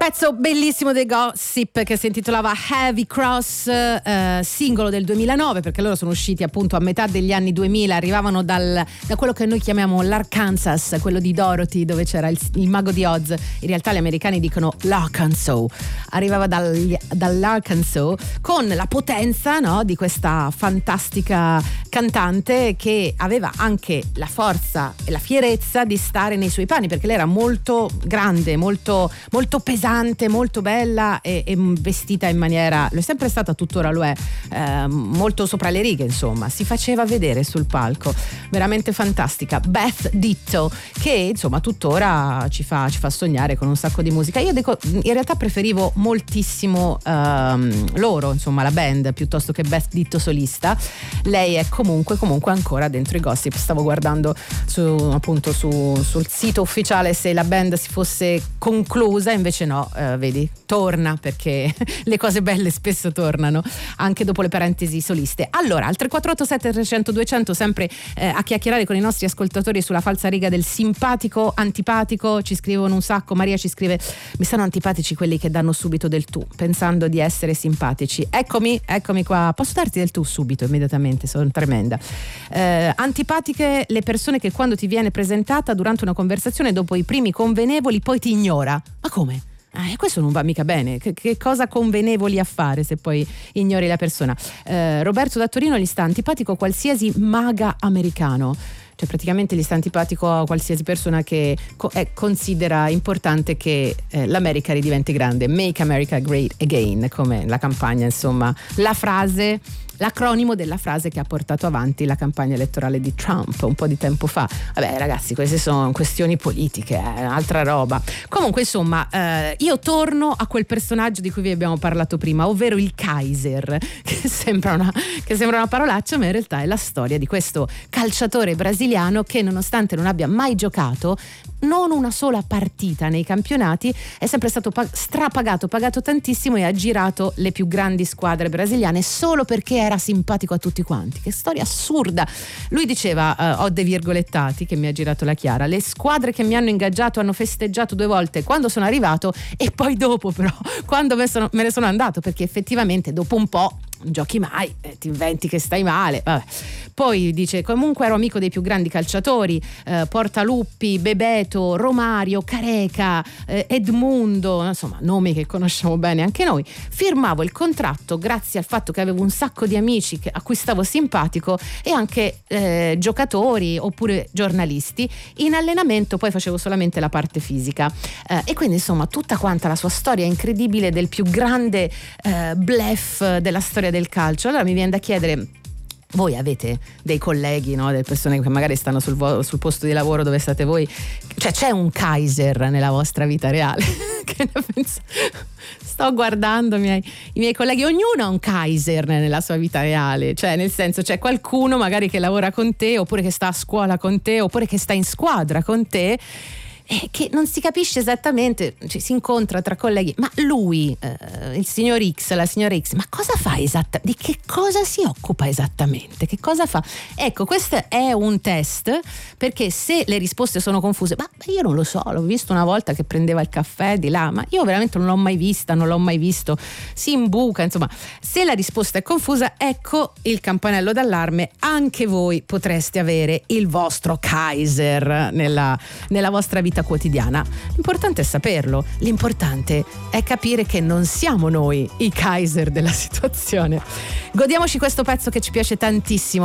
Pezzo bellissimo dei Gossip che si intitolava Heavy Cross, singolo del 2009, perché loro sono usciti appunto a metà degli anni 2000, arrivavano da quello che noi chiamiamo l'Arkansas, quello di Dorothy, dove c'era il mago di Oz. In realtà gli americani dicono l'Arkansas, arrivava dall'Arkansas, con la potenza, no, di questa fantastica cantante che aveva anche la forza e la fierezza di stare nei suoi panni, perché lei era molto grande, molto pesante, molto bella e vestita in maniera, lo è sempre stata, tuttora lo è, molto sopra le righe, insomma, si faceva vedere sul palco, veramente fantastica. Beth Ditto, che insomma tuttora ci fa sognare con un sacco di musica. Io dico, in realtà preferivo moltissimo loro, insomma la band, piuttosto che Beth Ditto solista. Lei è comunque ancora dentro i Gossip. Stavo guardando sul sito ufficiale se la band si fosse conclusa, invece no, vedi, torna, perché le cose belle spesso tornano anche dopo le parentesi soliste. Allora, al 3487 300 200, sempre a chiacchierare con i nostri ascoltatori sulla falsariga del simpatico antipatico. Ci scrivono un sacco. Maria ci scrive: mi stanno antipatici quelli che danno subito del tu pensando di essere simpatici. Eccomi qua, posso darti del tu subito, immediatamente, sono tremenda. Antipatiche le persone che quando ti viene presentata durante una conversazione, dopo i primi convenevoli poi ti ignora. Ma come? Questo non va mica bene. Che cosa convenevoli a fare se poi ignori la persona? Roberto da Torino: gli sta antipatico qualsiasi maga americano. Cioè praticamente gli sta antipatico a qualsiasi persona che considera importante che l'America ridiventi grande. Make America Great Again, come la campagna, insomma, la frase, l'acronimo della frase che ha portato avanti la campagna elettorale di Trump un po' di tempo fa. Vabbè ragazzi, queste sono questioni politiche, altra roba. Comunque insomma, io torno a quel personaggio di cui vi abbiamo parlato prima, ovvero il Kaiser, che sembra una parolaccia, ma in realtà è la storia di questo calciatore brasiliano che, nonostante non abbia mai giocato non una sola partita nei campionati, è sempre stato pagato tantissimo e ha girato le più grandi squadre brasiliane solo perché era simpatico a tutti quanti. Che storia assurda. Lui diceva, ho dei virgolettati che mi ha girato la Chiara: le squadre che mi hanno ingaggiato hanno festeggiato 2 volte quando sono arrivato e poi dopo, però, quando me ne sono andato, perché effettivamente dopo un po' non giochi mai, ti inventi che stai male. Vabbè. Poi dice: comunque ero amico dei più grandi calciatori, Portaluppi, Bebeto, Romario, Careca, Edmundo, insomma nomi che conosciamo bene anche noi. Firmavo il contratto grazie al fatto che avevo un sacco di amici a cui stavo simpatico e anche giocatori oppure giornalisti. In allenamento poi facevo solamente la parte fisica, e quindi insomma tutta quanta la sua storia incredibile del più grande bluff della storia del calcio. Allora mi viene da chiedere: voi avete dei colleghi, no? Delle persone che magari stanno sul posto di lavoro dove state voi? Cioè c'è un Kaiser nella vostra vita reale? Che ne penso? Sto guardando i miei colleghi, ognuno ha un Kaiser nella sua vita reale, cioè nel senso c'è qualcuno magari che lavora con te, oppure che sta a scuola con te, oppure che sta in squadra con te, che non si capisce esattamente, cioè, si incontra tra colleghi, ma lui, il signor X, la signora X, ma cosa fa esattamente? Di che cosa si occupa esattamente? Che cosa fa? Ecco, questo è un test, perché se le risposte sono confuse, ma io non lo so, l'ho visto una volta che prendeva il caffè di là, ma io veramente non l'ho mai visto, si imbuca, insomma, se la risposta è confusa, ecco il campanello d'allarme, anche voi potreste avere il vostro Kaiser nella vostra vita quotidiana. L'importante è saperlo, l'importante è capire che non siamo noi i Kaiser della situazione. Godiamoci questo pezzo che ci piace tantissimo.